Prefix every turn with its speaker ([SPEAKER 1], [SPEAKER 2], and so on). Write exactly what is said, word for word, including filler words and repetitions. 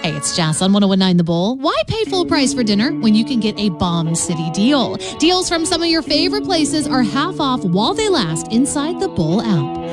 [SPEAKER 1] Hey, it's Jess on one oh one nine The Bull. Why pay full price for dinner when you can get a Bomb City deal? Deals from some of your favorite places are half off while they last inside the Bull app.